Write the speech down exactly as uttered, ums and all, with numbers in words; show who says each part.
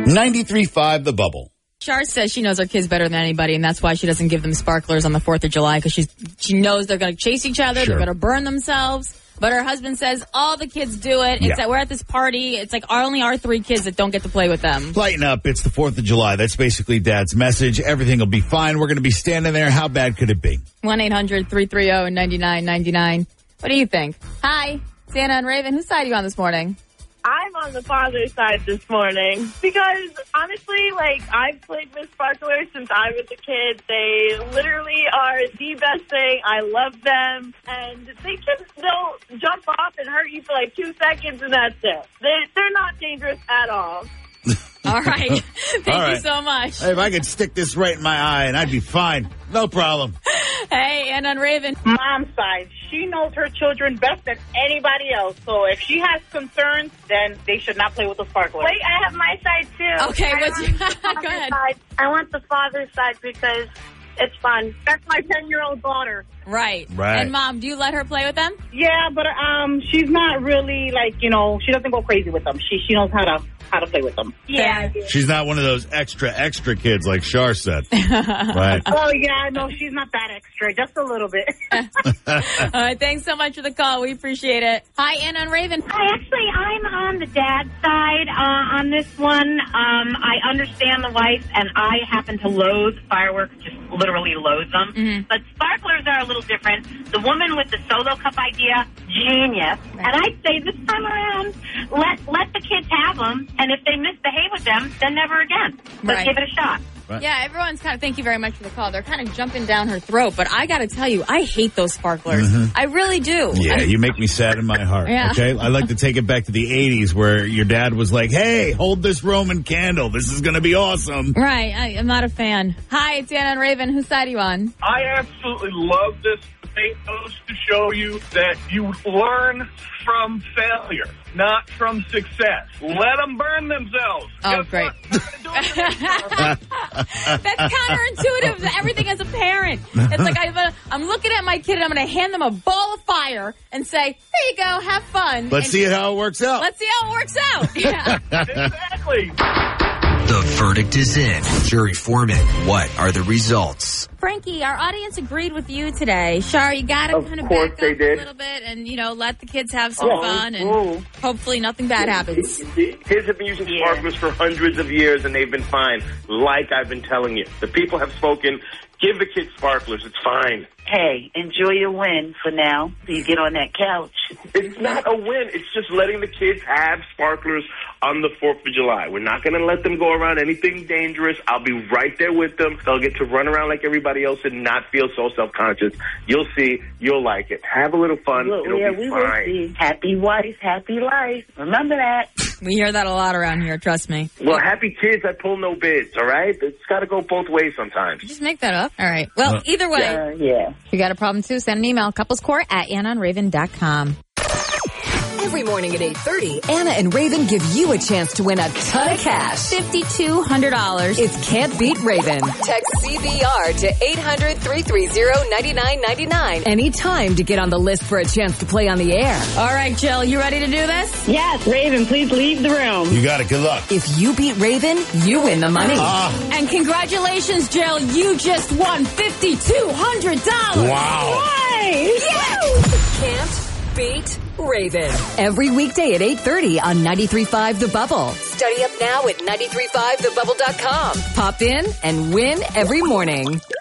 Speaker 1: ninety-three point five The Bubble.
Speaker 2: Char says she knows her kids better than anybody, and that's why she doesn't give them sparklers on the fourth of July, because she's she knows they're going to chase each other,
Speaker 1: Sure.
Speaker 2: they're going to burn themselves. But her husband says all the kids do it. It's
Speaker 1: Yeah.
Speaker 2: that we're at this party. It's like our, only our three kids that don't get to play with them.
Speaker 1: Lighten up. It's the fourth of July. That's basically Dad's message. Everything will be fine. We're going to be standing there. How bad could it be?
Speaker 2: one eight hundred three three zero nine nine nine nine. What do you think? Hi, Santa and Raven. Whose side are you on this morning?
Speaker 3: I'm on the father's side this morning because, honestly, like, I've played with sparklers since I was a kid. They literally are the best thing. I love them. And they can still jump off and hurt you for, like, two seconds, and that's it. They, they're not dangerous at all.
Speaker 2: All right. Thank
Speaker 1: All right.
Speaker 2: you so much.
Speaker 1: Hey, if I could stick this right in my eye and I'd be fine. No problem.
Speaker 2: Hey, and on Raven.
Speaker 3: Mom's side, she knows her children best than anybody else. So if she has concerns, then they should not play with the sparklers.
Speaker 4: Wait, I have my side, too.
Speaker 2: Okay,
Speaker 4: I
Speaker 2: what's
Speaker 4: want
Speaker 2: your...
Speaker 4: the
Speaker 2: Go
Speaker 4: father's
Speaker 2: ahead.
Speaker 4: side. I want the father's side because it's fun.
Speaker 3: That's my ten-year-old daughter.
Speaker 2: Right.
Speaker 1: Right.
Speaker 2: And, Mom, do you let her play with them?
Speaker 3: Yeah, but um, she's not really, like, you know, she doesn't go crazy with them. She she knows how to how to play with them.
Speaker 4: Yeah.
Speaker 1: She's not one of those extra, extra kids like Shar said. Right.
Speaker 3: Oh, yeah, no, she's not that extra. Just a little bit.
Speaker 2: All right, thanks so much for the call. We appreciate it. Hi, Anna and Raven.
Speaker 4: I actually, I'm on the dad's side uh, on this one. Um, I understand the wife, and I happen to loathe fireworks, just literally loathe them.
Speaker 2: Mm-hmm.
Speaker 4: But sparklers are a little different. The woman with the solo cup idea, genius.
Speaker 2: Right.
Speaker 4: And I'd say this time around, let let the kids have them, and if they misbehave with them, then never again. But
Speaker 2: Right.
Speaker 4: give it a shot.
Speaker 1: Right.
Speaker 2: Yeah, everyone's kind of, thank you very much for the call. They're kind of jumping down her throat, but I got to tell you, I hate those sparklers. I really do.
Speaker 1: Yeah,
Speaker 2: I-
Speaker 1: you make me sad in my heart.
Speaker 2: Yeah.
Speaker 1: Okay, I like to take it back to the eighties where your dad was like, "Hey, hold this Roman candle. This is going to be awesome."
Speaker 2: Right, I, I'm not a fan. Hi, it's Anna and Raven. Whose side are you on?
Speaker 5: I absolutely love this. It goes to show you that you learn from failure, not from success. Let them burn themselves.
Speaker 2: Oh,
Speaker 5: Guess
Speaker 2: great.
Speaker 5: what?
Speaker 2: That's counterintuitive to everything as a parent. It's like I, I'm looking at my kid and I'm going to hand them a ball of fire and say, "There you go, have fun."
Speaker 1: Let's
Speaker 2: And
Speaker 1: see how it works out.
Speaker 2: Let's see how it works out. Yeah.
Speaker 5: Exactly.
Speaker 6: The verdict is in. Jury foreman, what are the results?
Speaker 2: Frankie, our audience agreed with you today. Shar, you got to
Speaker 7: Of
Speaker 2: kind of
Speaker 7: course
Speaker 2: back
Speaker 7: they
Speaker 2: up
Speaker 7: did.
Speaker 2: a little bit and, you know, let the kids have some
Speaker 7: Oh,
Speaker 2: fun and
Speaker 7: oh.
Speaker 2: hopefully nothing bad happens.
Speaker 7: Kids have been using sparklers for hundreds of years, and they've been fine. Like I've been telling you. The people have spoken. Give the kids sparklers. It's fine.
Speaker 8: Hey, enjoy your win for now. So you get on that couch.
Speaker 7: It's not a win. It's just letting the kids have sparklers on the fourth of July. We're not going to let them go around anything dangerous. I'll be right there with them. They'll get to run around like everybody else and not feel so self-conscious. You'll see. You'll like it. Have a little fun.
Speaker 8: Well,
Speaker 7: It'll
Speaker 8: yeah,
Speaker 7: be
Speaker 8: we will
Speaker 7: fine.
Speaker 8: see. Happy wife, happy life. Remember that.
Speaker 2: We hear that a lot around here, trust me.
Speaker 7: Well, happy kids, I pull no bids, all right? It's got to go both ways sometimes.
Speaker 2: Just make that up. All right. Well,
Speaker 1: Uh,
Speaker 2: either way,
Speaker 8: Uh, yeah.
Speaker 2: if you got a problem too, send an email, couplescourt at anna and raven dot com.
Speaker 9: Every morning at eight thirty, Anna and Raven give you a chance to win a ton of cash.
Speaker 2: five thousand two hundred dollars.
Speaker 9: It's Can't Beat Raven. Text C B R to eight hundred three three zero nine nine nine nine anytime to get on the list for a chance to play on the air.
Speaker 2: All right, Jill, you ready to do this?
Speaker 3: Yes, Raven, please leave the room.
Speaker 1: You got it. Good luck.
Speaker 9: If you beat Raven, you win the money.
Speaker 1: Ah,
Speaker 2: And congratulations, Jill, you just won five thousand two hundred dollars.
Speaker 1: wow.
Speaker 9: Can't beat Raven. Every weekday at eight thirty on ninety-three point five The Bubble. Study up now at ninety-three point five the bubble dot com. Pop in and win every morning.